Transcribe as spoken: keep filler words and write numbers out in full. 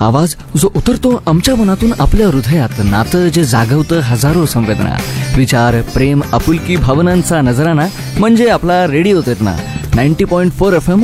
आवाज जो उतरतो आमच्या मनातून आपल्या हृदयात, नातं जे जागवतं हजारो संवेदना, विचार, प्रेम, आपुलकी, भावनांचा नजराना म्हणजे आपला radio Terna ninety point four F M